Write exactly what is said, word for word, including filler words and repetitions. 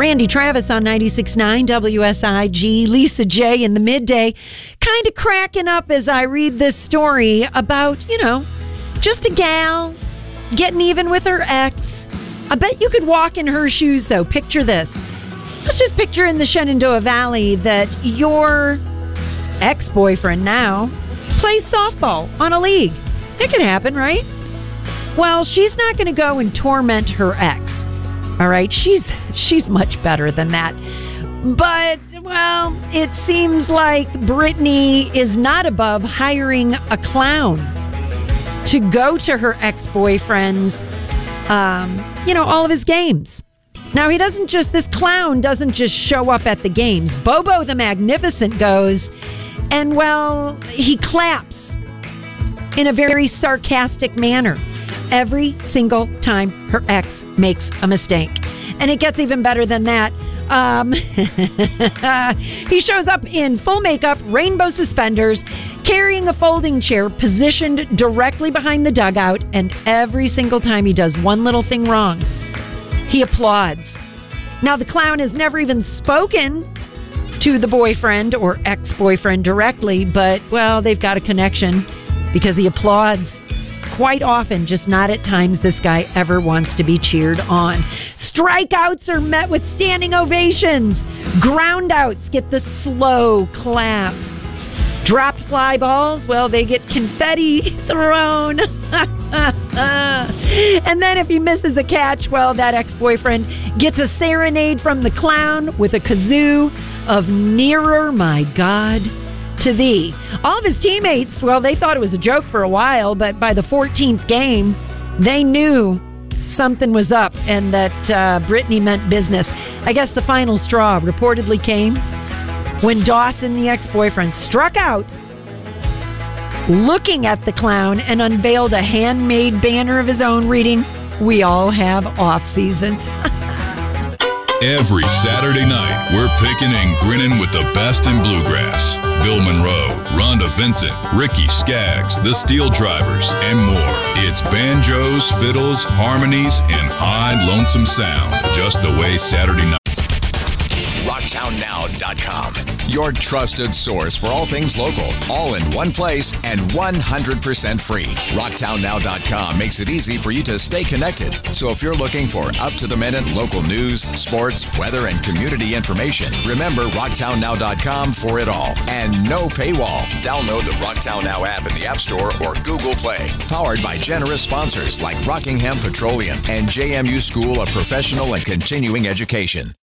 Randy Travis on ninety-six point nine W S I G. Lisa J in the midday. Kind of cracking up as I read this story about, you know, just a gal getting even with her ex. I bet you could walk in her shoes, though. Picture this. Let's just picture in the Shenandoah Valley that your ex-boyfriend now plays softball on a league. It can happen, right? Well, she's not going to go and torment her ex. All right, she's she's much better than that. But, well, it seems like Brittany is not above hiring a clown to go to her ex-boyfriend's, um, you know, all of his games. Now, he doesn't just, this clown doesn't just show up at the games. Bobo the Magnificent goes, and, well, he claps in a very sarcastic manner every single time her ex makes a mistake. And it gets even better than that. Um, he shows up in full makeup, rainbow suspenders, carrying a folding chair positioned directly behind the dugout, and every single time he does one little thing wrong, he applauds. Now, the clown has never even spoken to the boyfriend or ex-boyfriend directly, but, well, they've got a connection because he applauds quite often, just not at times this guy ever wants to be cheered on. Strikeouts are met with standing ovations. Groundouts get the slow clap. Dropped fly balls, well, they get confetti thrown. And then if he misses a catch, well, that ex-boyfriend gets a serenade from the clown with a kazoo of Nearer, My God, to Thee. All of his teammates, well, they thought it was a joke for a while, but by the fourteenth game, they knew something was up and that uh, Brittany meant business. I guess the final straw reportedly came when Dawson, the ex-boyfriend, struck out looking at the clown and unveiled a handmade banner of his own reading, "We all have off seasons." Every Saturday night, we're picking and grinning with the best in bluegrass. Bill Monroe, Rhonda Vincent, Ricky Skaggs, the Steel Drivers, and more. It's banjos, fiddles, harmonies, and high lonesome sound, just the way Saturday night. rocktown now dot com. Your trusted source for all things local, all in one place and one hundred percent free. rocktown now dot com makes it easy for you to stay connected. So if you're looking for up-to-the-minute local news, sports, weather, and community information, remember rocktown now dot com for it all. And no paywall. Download the Rocktown Now app in the App Store or Google Play. Powered by generous sponsors like Rockingham Petroleum and J M U School of Professional and Continuing Education.